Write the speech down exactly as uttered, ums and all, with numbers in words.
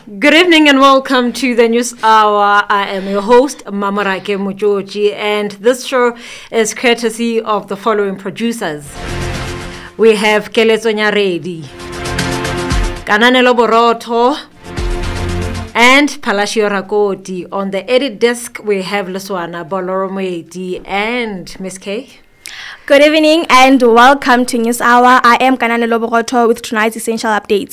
Good evening and welcome to the News Hour. I am your host, Mamarake Mujoji, and this show is courtesy of the following producers. We have Keletso Nyaredi, Kananelo Boroto, and Palacio Rakoti. On the edit desk, we have Leswana Boloromedi and Miss K. Good evening and welcome to News Hour. I am Kananelo Boroto with tonight's essential updates.